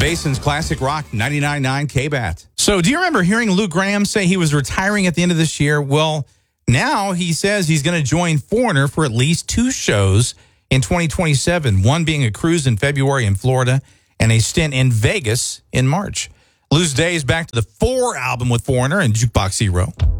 Basin's Classic Rock 99.9 KBAT. So do you remember hearing Luke Graham say he was retiring at the end of this year? Well, now he says he's going to join Foreigner for at least 2 shows in 2027, one being a cruise in February in Florida and a stint in Vegas in March. Lou's Days back to the 4 album with Foreigner and Jukebox Hero.